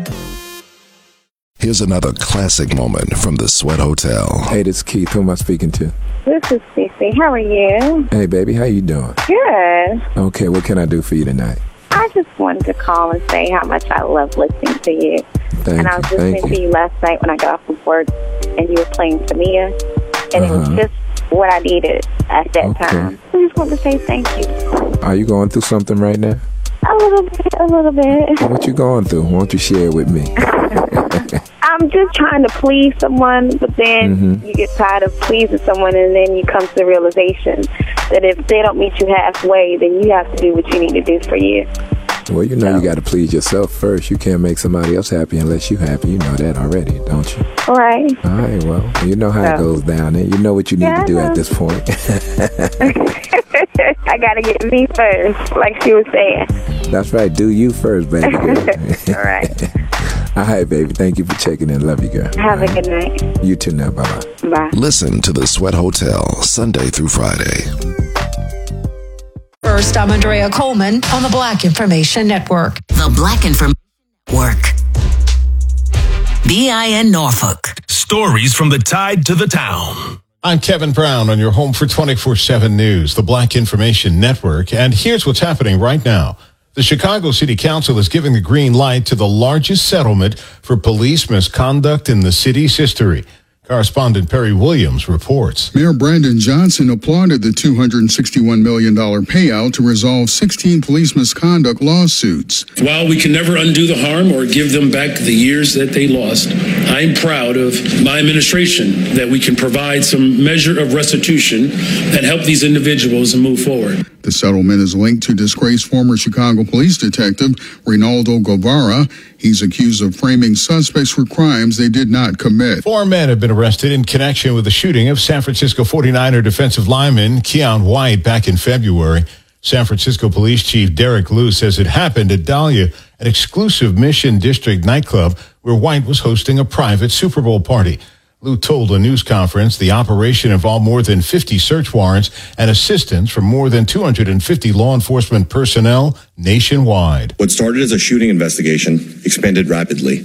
Here's another classic moment from the Sweat Hotel. Hey, this is Keith. Who am I speaking to? This is Cece. How are you? Hey, baby. How you doing? Good. Okay, what can I do for you tonight? I just wanted to call and say how much I love listening to you. Thank and I was you, listening thank to you. you last night when I got off of work, and you were playing Tamia, and Uh-huh. it was just what I needed at that Okay. time. I just wanted to say thank you. Are you going through something right now? A little bit, a little bit. What you going through? Why don't you share it with me? I'm just trying to please someone, but then Mhm. you get tired of pleasing someone, and then you come to the realization that if they don't meet you halfway, then you have to do what you need to do for you. Well, you know you got to please yourself first. You can't make somebody else happy unless you happy. You know that already, don't you? All right. All right, well, you know how Yeah. it goes down there. You know what you need Yeah, to do I know. at this point. I gotta get me first, like she was saying. That's right. Do you first, baby girl. All right. All right, baby. Thank you for checking in. Love you, girl. Have a good night. You too now. Bye-bye. Bye. Listen to the Sweat Hotel, Sunday through Friday. First, I'm Andrea Coleman on the Black Information Network. The Black Information Network. B I N Norfolk. Stories from the tide to the town. I'm Kevin Brown on your home for twenty-four seven News, the Black Information Network. And here's what's happening right now. The Chicago City Council is giving the green light to the largest settlement for police misconduct in the city's history. Correspondent Perry Williams reports. Mayor Brandon Johnson applauded the two hundred sixty-one million dollars payout to resolve sixteen police misconduct lawsuits. While we can never undo the harm or give them back the years that they lost, I'm proud of my administration that we can provide some measure of restitution that help these individuals move forward. The settlement is linked to disgraced former Chicago police detective Reynaldo Guevara. He's accused of framing suspects for crimes they did not commit. Four men have been arrested in connection with the shooting of San Francisco forty-niner defensive lineman Keon White back in February. San Francisco Police Chief Derek Liu says it happened at Dahlia, an exclusive Mission District nightclub where White was hosting a private Super Bowl party. Liu told a news conference the operation involved more than fifty search warrants and assistance from more than two hundred fifty law enforcement personnel nationwide. What started as a shooting investigation expanded rapidly.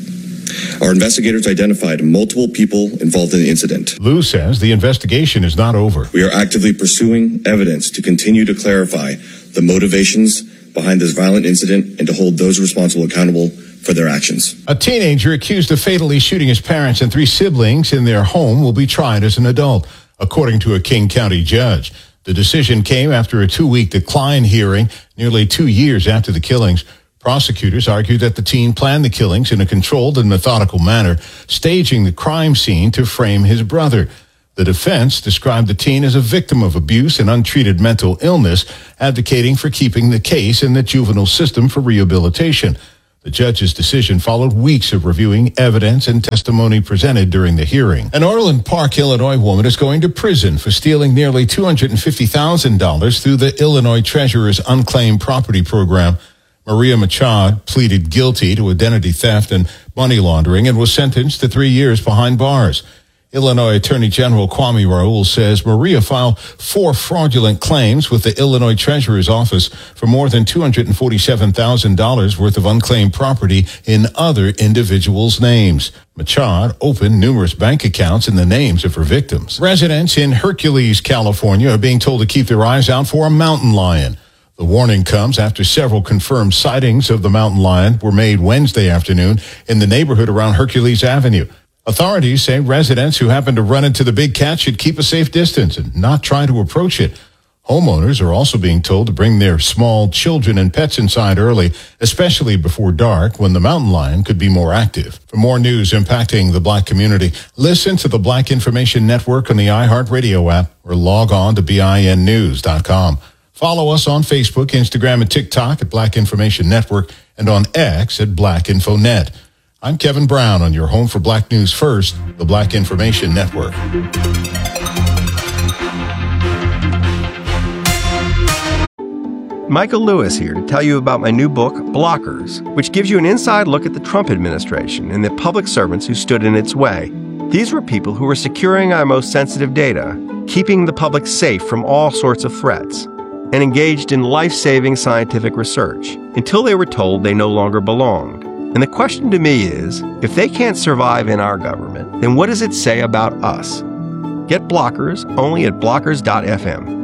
Our investigators identified multiple people involved in the incident. Liu says the investigation is not over. We are actively pursuing evidence to continue to clarify the motivations behind this violent incident and to hold those responsible accountable for their actions. A teenager accused of fatally shooting his parents and three siblings in their home will be tried as an adult, according to a King County judge. The decision came after a two-week decline hearing nearly two years after the killings. Prosecutors argued that the teen planned the killings in a controlled and methodical manner, staging the crime scene to frame his brother. The defense described the teen as a victim of abuse and untreated mental illness, advocating for keeping the case in the juvenile system for rehabilitation. The judge's decision followed weeks of reviewing evidence and testimony presented during the hearing. An Orland Park, Illinois woman is going to prison for stealing nearly two hundred fifty thousand dollars through the Illinois Treasurer's Unclaimed Property Program. Maria Machad pleaded guilty to identity theft and money laundering and was sentenced to three years behind bars. Illinois Attorney General Kwame Raoul says Maria filed four fraudulent claims with the Illinois Treasurer's Office for more than two hundred forty-seven thousand dollars worth of unclaimed property in other individuals' names. Machad opened numerous bank accounts in the names of her victims. Residents in Hercules, California are being told to keep their eyes out for a mountain lion. The warning comes after several confirmed sightings of the mountain lion were made Wednesday afternoon in the neighborhood around Hercules Avenue. Authorities say residents who happen to run into the big cat should keep a safe distance and not try to approach it. Homeowners are also being told to bring their small children and pets inside early, especially before dark when the mountain lion could be more active. For more news impacting the Black community, listen to the Black Information Network on the iHeartRadio app or log on to B I N news dot com. Follow us on Facebook, Instagram, and TikTok at Black Information Network and on X at Black Info Net. I'm Kevin Brown on your home for Black News First, the Black Information Network. Michael Lewis here to tell you about my new book, Blockers, which gives you an inside look at the Trump administration and the public servants who stood in its way. These were people who were securing our most sensitive data, keeping the public safe from all sorts of threats, and engaged in life-saving scientific research until they were told they no longer belonged. And the question to me is, if they can't survive in our government, then what does it say about us? Get Blockers only at blockers dot f m.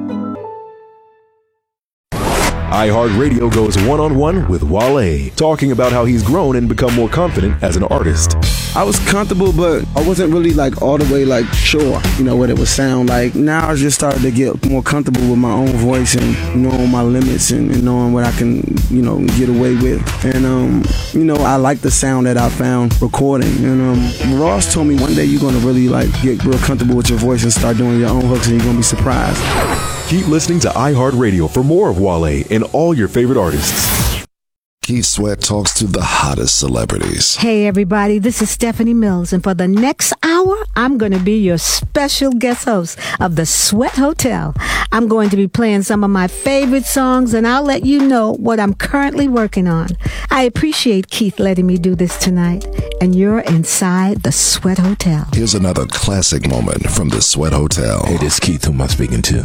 iHeartRadio goes one-on-one with Wale, talking about how he's grown and become more confident as an artist. I was comfortable, but I wasn't really like all the way like sure, you know, what it would sound like. Now I just started to get more comfortable with my own voice and knowing my limits and, and knowing what I can, you know, get away with. And, um, you know, I like the sound that I found recording. And um, Ross told me one day you're going to really like get real comfortable with your voice and start doing your own hooks and you're going to be surprised. Keep listening to iHeartRadio for more of Wale and all your favorite artists. Keith Sweat talks to the hottest celebrities. Hey everybody, this is Stephanie Mills, and for the next hour, I'm going to be your special guest host of the Sweat Hotel. I'm going to be playing some of my favorite songs, and I'll let you know what I'm currently working on. I appreciate Keith letting me do this tonight, and you're inside the Sweat Hotel. Here's another classic moment from the Sweat Hotel. Hey, this is Keith. Who am I speaking to?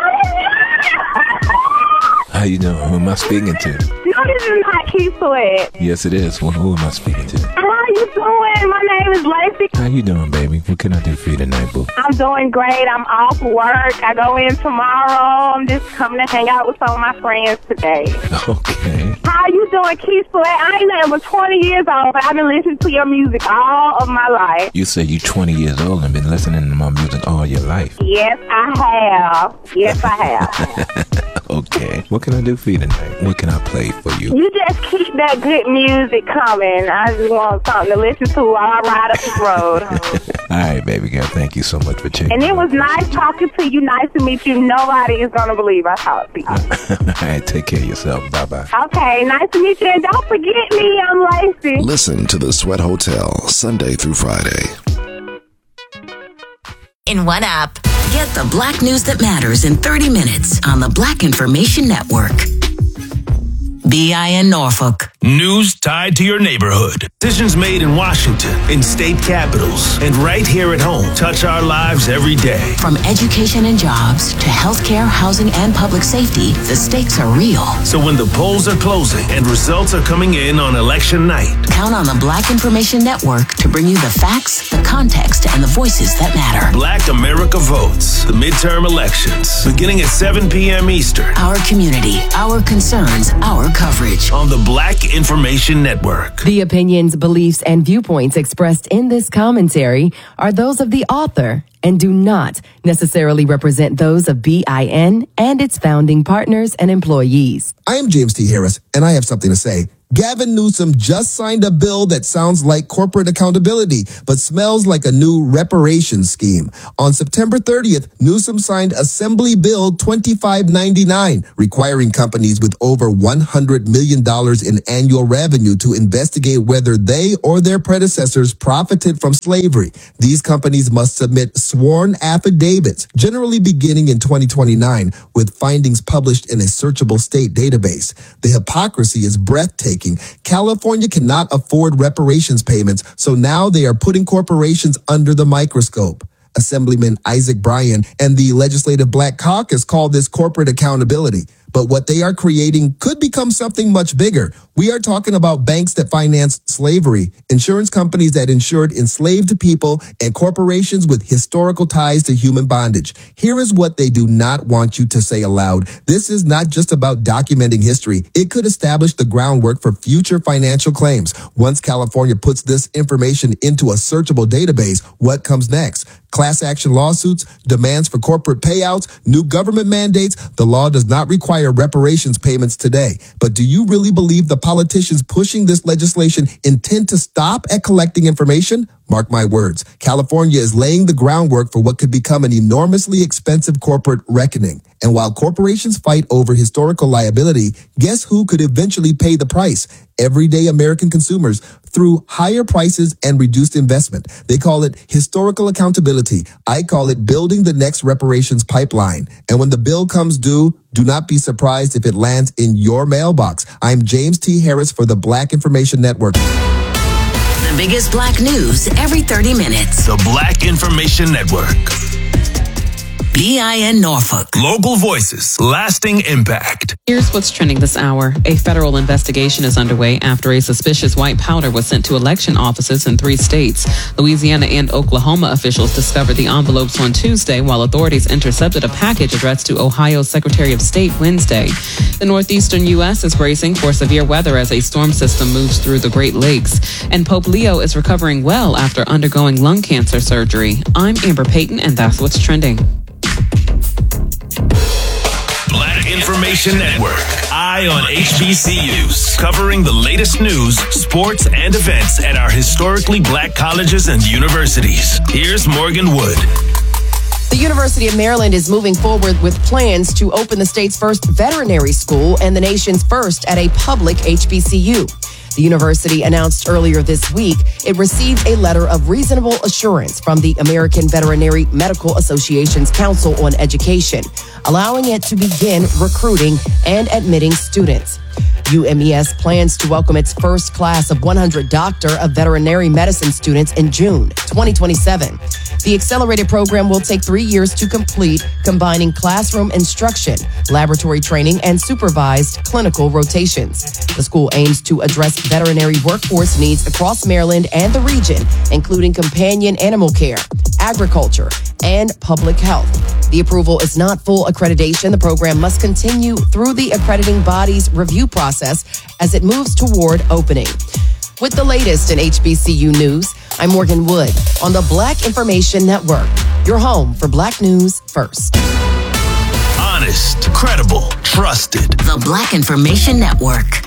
How you doing? Who am I speaking to? No, this is not Keith Sweat. Yes, it is. Well, who am I speaking to? How you doing? My name is Lacey. How you doing, baby? What can I do for you tonight, boo? I'm doing great. I'm off work. I go in tomorrow. I'm just coming to hang out with some of my friends today. Okay. How you doing, Keith Sweat? I ain't nothing but twenty years old, but I've been listening to your music all of my life. You said you twenty years old and been listening to my music all your life. Yes, I have. Yes, I have. Okay. What can I do for you tonight? What can I play for you? You just keep that good music coming. I just want something to listen to while I ride up the road. All right, baby girl. Thank you so much for checking. And it was nice talking to you. Nice to meet you. Nobody is going to believe I talked to you. All right, take care of yourself. Bye-bye. Okay, nice to meet you. And don't forget me, I'm Lacey. Listen to the Sweat Hotel, Sunday through Friday. In one app, get the black news that matters in thirty minutes on the Black Information Network. B I N Norfolk. News tied to your neighborhood. Decisions made in Washington, in state capitals, and right here at home touch our lives every day. From education and jobs to healthcare, housing, and public safety, the stakes are real. So when the polls are closing and results are coming in on election night, count on the Black Information Network to bring you the facts, the context, and the voices that matter. Black America Votes, the midterm elections, beginning at seven p.m. Eastern. Our community, our concerns, our coverage. On the Black Information Network. The opinions, beliefs, and viewpoints expressed in this commentary are those of the author and do not necessarily represent those of B I N and its founding partners and employees. I am James T. Harris, and I have something to say. Gavin Newsom just signed a bill that sounds like corporate accountability, but smells like a new reparations scheme. On September thirtieth, Newsom signed Assembly Bill twenty-five ninety-nine, requiring companies with over one hundred million dollars in annual revenue to investigate whether they or their predecessors profited from slavery. These companies must submit sworn affidavits, generally beginning in twenty twenty-nine, with findings published in a searchable state database. The hypocrisy is breathtaking. California cannot afford reparations payments, so now they are putting corporations under the microscope. Assemblyman Isaac Bryan and the Legislative Black Caucus call this corporate accountability. But what they are creating could become something much bigger. We are talking about banks that financed slavery, insurance companies that insured enslaved people, and corporations with historical ties to human bondage. Here is what they do not want you to say aloud. This is not just about documenting history. It could establish the groundwork for future financial claims. Once California puts this information into a searchable database, what comes next? Class action lawsuits, demands for corporate payouts, new government mandates. The law does not require reparations payments today. But do you really believe the politicians pushing this legislation intend to stop at collecting information? Mark my words, California is laying the groundwork for what could become an enormously expensive corporate reckoning. And while corporations fight over historical liability, guess who could eventually pay the price? Everyday American consumers through higher prices and reduced investment. They call it historical accountability. I call it building the next reparations pipeline. And when the bill comes due, do not be surprised if it lands in your mailbox. I'm James T. Harris for the Black Information Network. The biggest black news every thirty minutes. The Black Information Network. B I N Norfolk. Local voices, lasting impact. Here's what's trending this hour. A federal investigation is underway after a suspicious white powder was sent to election offices in three states. Louisiana and Oklahoma officials discovered the envelopes on Tuesday, while authorities intercepted a package addressed to Ohio's Secretary of State Wednesday. The northeastern U S is bracing for severe weather as a storm system moves through the Great Lakes. And Pope Leo is recovering well after undergoing lung cancer surgery. I'm Amber Payton, and that's what's trending. Black Information Network. Eye on H B C Us. Covering the latest news, sports, and events at our historically black colleges and universities. Here's Morgan Wood. The University of Maryland is moving forward with plans to open the state's first veterinary school and the nation's first at a public H B C U. The university announced earlier this week it received a letter of reasonable assurance from the American Veterinary Medical Association's Council on Education, allowing it to begin recruiting and admitting students. U M E S plans to welcome its first class of one hundred Doctor of Veterinary Medicine students in June twenty twenty-seven. The accelerated program will take three years to complete, combining classroom instruction, laboratory training, and supervised clinical rotations. The school aims to address veterinary workforce needs across Maryland and the region, including companion animal care, agriculture, and public health. The approval is not full accreditation. The program must continue through the accrediting body's review process as it moves toward opening. With the latest in H B C U news, I'm Morgan Wood on the Black Information Network, your home for Black news first. Honest, credible, trusted. The Black Information Network.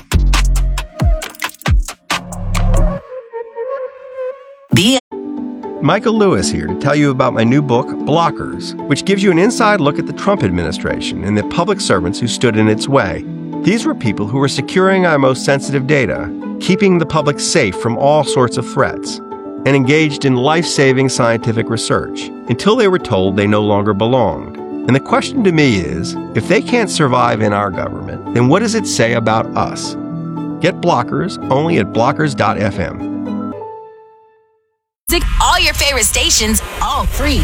Be Michael Lewis here to tell you about my new book, Blockers, which gives you an inside look at the Trump administration and the public servants who stood in its way. These were people who were securing our most sensitive data, keeping the public safe from all sorts of threats, and engaged in life-saving scientific research until they were told they no longer belonged. And the question to me is, if they can't survive in our government, then what does it say about us? Get Blockers only at blockers dot f m. all your favorite stations, all free.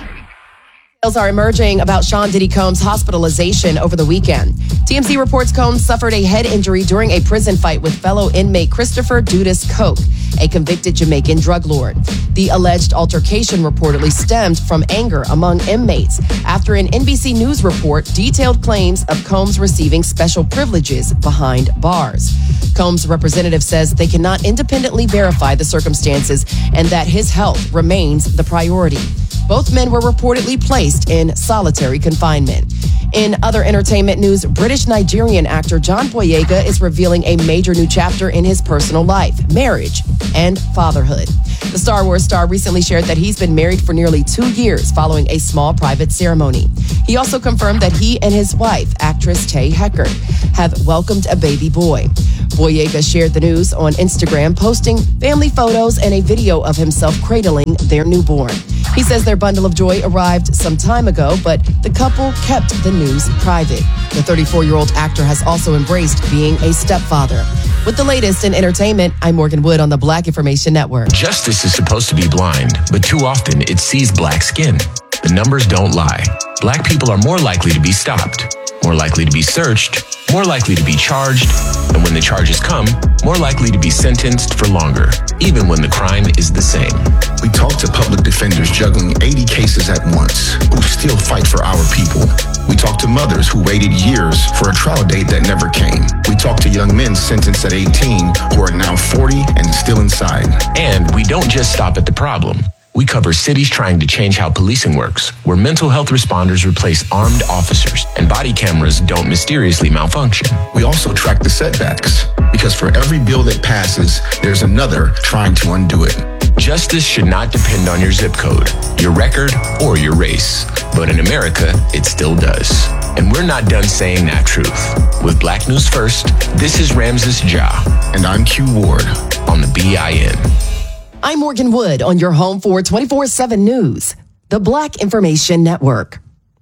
Details are emerging about Sean Diddy Combs' hospitalization over the weekend. T M Z reports Combs suffered a head injury during a prison fight with fellow inmate Christopher Dudas Koch, a convicted Jamaican drug lord. The alleged altercation reportedly stemmed from anger among inmates after an N B C News report detailed claims of Combs receiving special privileges behind bars. Combs' representative says they cannot independently verify the circumstances and that his health remains the priority. Both men were reportedly placed in solitary confinement. In other entertainment news, British-Nigerian actor John Boyega is revealing a major new chapter in his personal life, marriage, and fatherhood. The Star Wars star recently shared that he's been married for nearly two years following a small private ceremony. He also confirmed that he and his wife, actress Tay Heckert, have welcomed a baby boy. Boyega shared the news on Instagram, posting family photos and a video of himself cradling their newborn. He says their bundle of joy arrived some time ago, but the couple kept the news private. The thirty-four-year-old actor has also embraced being a stepfather. With the latest in entertainment, I'm Morgan Wood on the Black Information Network. Justice is supposed to be blind, but too often it sees black skin. The numbers don't lie. Black people are more likely to be stopped, more likely to be searched, more likely to be charged, and when the charges come, more likely to be sentenced for longer, even when the crime is the same. We talk to public defenders juggling eighty cases at once who still fight for our people. We talk to mothers who waited years for a trial date that never came. We talk to young men sentenced at eighteen who are now forty and still inside. And we don't just stop at the problem. We cover cities trying to change how policing works, where mental health responders replace armed officers and body cameras don't mysteriously malfunction. We also track the setbacks, because for every bill that passes, there's another trying to undo it. Justice should not depend on your zip code, your record, or your race. But in America, it still does. And we're not done saying that truth. With Black News First, this is Ramses Ja. And I'm Q Ward on the B I N. I'm Morgan Wood on your home for twenty-four seven News, the Black Information Network.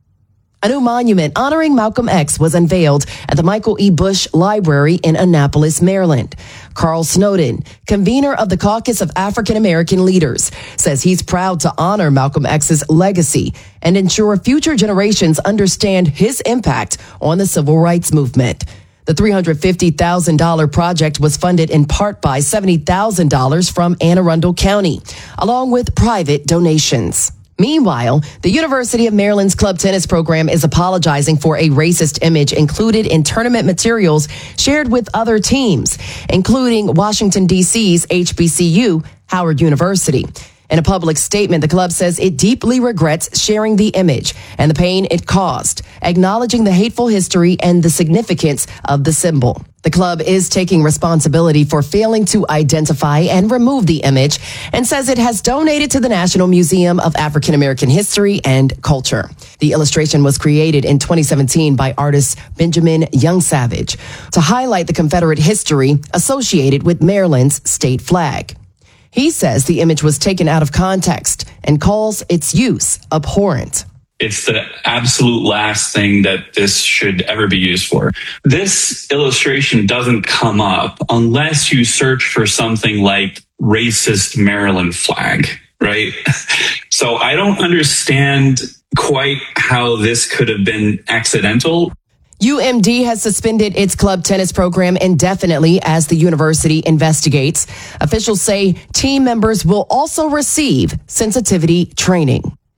A new monument honoring Malcolm X was unveiled at the Michael E. Bush Library in Annapolis, Maryland. Carl Snowden, convener of the Caucus of African American Leaders, says he's proud to honor Malcolm X's legacy and ensure future generations understand his impact on the civil rights movement. The three hundred fifty thousand dollars project was funded in part by seventy thousand dollars from Anne Arundel County, along with private donations. Meanwhile, the University of Maryland's club tennis program is apologizing for a racist image included in tournament materials shared with other teams, including Washington, D C's H B C U, Howard University. In a public statement, the club says it deeply regrets sharing the image and the pain it caused, acknowledging the hateful history and the significance of the symbol. The club is taking responsibility for failing to identify and remove the image and says it has donated to the National Museum of African American History and Culture. The illustration was created in twenty seventeen by artist Benjamin Young Savage to highlight the Confederate history associated with Maryland's state flag. He says the image was taken out of context and calls its use abhorrent. It's the absolute last thing that this should ever be used for. This illustration doesn't come up unless you search for something like racist Maryland flag, right? So I don't understand quite how this could have been accidental. U M D has suspended its club tennis program indefinitely as the university investigates. Officials say team members will also receive sensitivity training.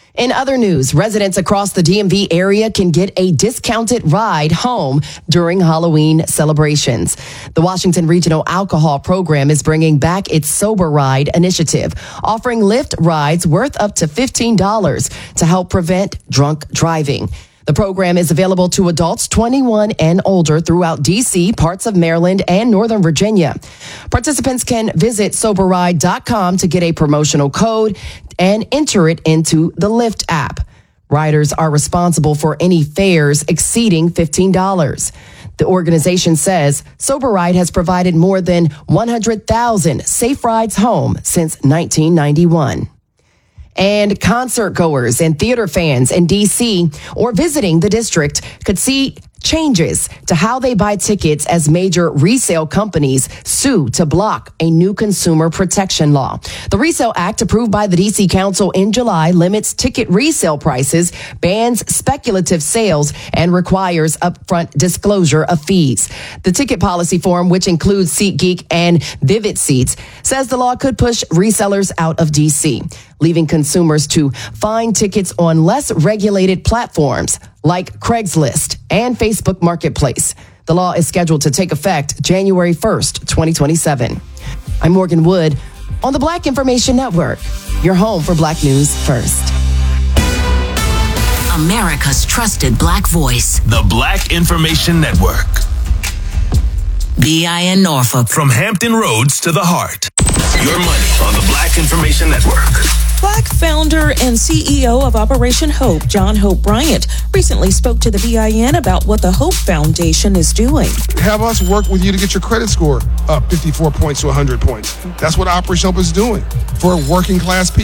In other news, residents across the D M V area can get a discounted ride home during Halloween celebrations. The Washington Regional Alcohol Program is bringing back its Sober Ride initiative, offering Lyft rides worth up to fifteen dollars to help prevent drunk driving. The program is available to adults twenty-one and older throughout D C, parts of Maryland, and Northern Virginia. Participants can visit sober ride dot com to get a promotional code and enter it into the Lyft app. Riders are responsible for any fares exceeding fifteen dollars. The organization says Sober Ride has provided more than one hundred thousand safe rides home since nineteen ninety-one. And concert goers and theater fans in D C or visiting the district could see changes to how they buy tickets as major resale companies sue to block a new consumer protection law. The Resale Act, approved by the D C Council in July, limits ticket resale prices, bans speculative sales, and requires upfront disclosure of fees. The ticket policy form, which includes SeatGeek and Vivid Seats, says the law could push resellers out of D C, leaving consumers to find tickets on less regulated platforms like Craigslist and Facebook Marketplace. The law is scheduled to take effect January first, twenty twenty-seven. I'm Morgan Wood on the Black Information Network, your home for Black News First. America's trusted Black voice. The Black Information Network. B I N Norfolk. From Hampton Roads to the heart. Your money on the Black Information Network. Black founder and C E O of Operation Hope, John Hope Bryant, recently spoke to the B I N about what the Hope Foundation is doing. Have us work with you to get your credit score up fifty-four points to one hundred points. That's what Operation Hope is doing for working class people.